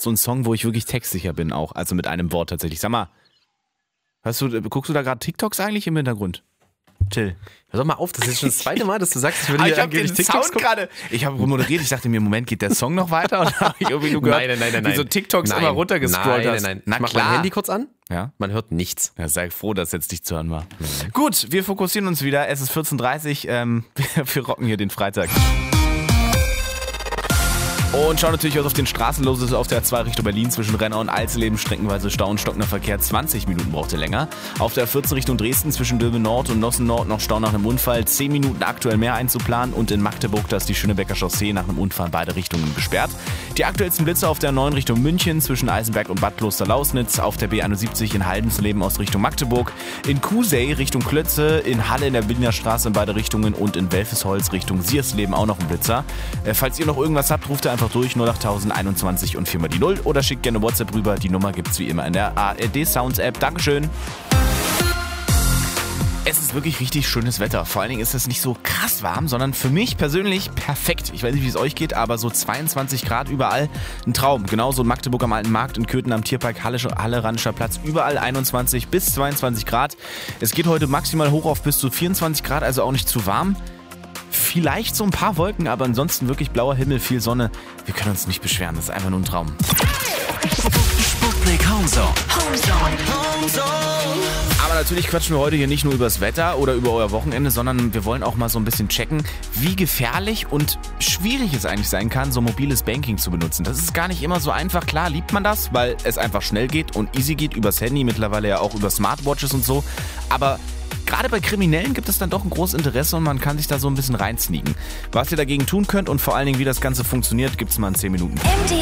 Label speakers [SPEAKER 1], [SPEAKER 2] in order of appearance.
[SPEAKER 1] so ein Song, wo ich wirklich textsicher bin auch. Also mit einem Wort tatsächlich. Sag mal, guckst du da gerade TikToks eigentlich im Hintergrund? Till.
[SPEAKER 2] Hör doch mal auf, das ist schon das zweite Mal, dass du sagst, ich würde
[SPEAKER 1] Ich
[SPEAKER 2] hier
[SPEAKER 1] habe den
[SPEAKER 2] angeblich TikToks
[SPEAKER 1] Sound gerade. Ich habe moderiert, ich dachte mir, Moment, geht der Song noch weiter? Und habe ich irgendwie nur gehört,
[SPEAKER 2] Nein.
[SPEAKER 1] wie so TikToks immer runtergescrollt hast.
[SPEAKER 2] Nein.
[SPEAKER 1] Na
[SPEAKER 2] Ich mach
[SPEAKER 1] klar.
[SPEAKER 2] mein Handy kurz an.
[SPEAKER 1] Ja?
[SPEAKER 2] Man hört nichts.
[SPEAKER 1] Ja, sei froh, dass jetzt nicht zu hören war. Gut, wir fokussieren uns wieder. Es ist 14.30 Uhr. Wir rocken hier den Freitag. Und schauen natürlich, was auf den Straßen los ist. Auf der A2 Richtung Berlin zwischen Renner und Alzleben streckenweise Stau und stockender Verkehr. 20 Minuten braucht ihr länger. Auf der A14 Richtung Dresden zwischen Dülmen Nord und Nossen Nord noch Stau nach einem Unfall. 10 Minuten aktuell mehr einzuplanen. Und in Magdeburg, da ist die Schönebecker Chaussee nach einem Unfall in beide Richtungen gesperrt. Die aktuellsten Blitze auf der 9 Richtung München zwischen Eisenberg und Bad Kloster-Lausnitz. Auf der B71 in Haldensleben aus Richtung Magdeburg. In Kusey Richtung Klötze. In Halle in der Berliner Straße in beide Richtungen. Und in Welfesholz Richtung Siersleben auch noch ein Blitzer. Falls ihr noch irgendwas habt, ruft ihr einfach durch 08021 und 4 mal die 0 oder schickt gerne WhatsApp rüber. Die Nummer gibt's wie immer in der ARD Sounds App. Dankeschön. Es ist wirklich richtig schönes Wetter. Vor allen Dingen ist es nicht so krass warm, sondern für mich persönlich perfekt. Ich weiß nicht, wie es euch geht, aber so 22 Grad überall ein Traum. Genauso in Magdeburg am Alten Markt, in Köthen am Tierpark, Halle Ranischer Platz, überall 21 bis 22 Grad. Es geht heute maximal hoch auf bis zu 24 Grad, also auch nicht zu warm. Vielleicht so ein paar Wolken, aber ansonsten wirklich blauer Himmel, viel Sonne. Wir können uns nicht beschweren, das ist einfach nur ein Traum.
[SPEAKER 3] Sputnik Homezone.
[SPEAKER 1] Aber natürlich quatschen wir heute hier nicht nur über das Wetter oder über euer Wochenende, sondern wir wollen auch mal so ein bisschen checken, wie gefährlich und schwierig es eigentlich sein kann, so mobiles Banking zu benutzen. Das ist gar nicht immer so einfach. Klar liebt man das, weil es einfach schnell geht und easy geht übers Handy, mittlerweile ja auch über Smartwatches und so. Aber gerade bei Kriminellen gibt es dann doch ein großes Interesse und man kann sich da so ein bisschen reinsneaken. Was ihr dagegen tun könnt und vor allen Dingen, wie das Ganze funktioniert, gibt's mal in 10 Minuten.
[SPEAKER 4] MDR